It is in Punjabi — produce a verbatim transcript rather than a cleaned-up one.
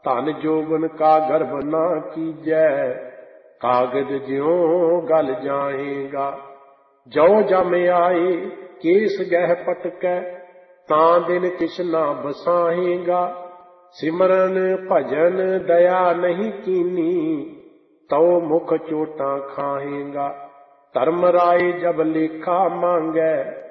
ਧਨ ਜੋਬਨ ਕਾ ਗਰਭ ਨਾ ਕੀਜੈ, ਕਾਗਦ ਜਿਉ ਗਲ ਜਾਏਗਾ। ਜੋ ਜਮ ਆਏ ਕੇਸ ਗਹਿ ਪਟਕੈ, ਤਾਂ ਦਿਨ ਕਿਛ ਨਾ ਬਸਾਏਗਾ। ਸਿਮਰਨ ਭਜਨ ਦਇਆ ਨਹੀਂ ਕੀਨੀ, ਤਉ ਮੁਖ ਚੋਟਾਂ ਖਾਏਗਾ। ਧਰਮ ਰਾਏ ਜਬ ਲੇਖਾ ਮੰਗੈ,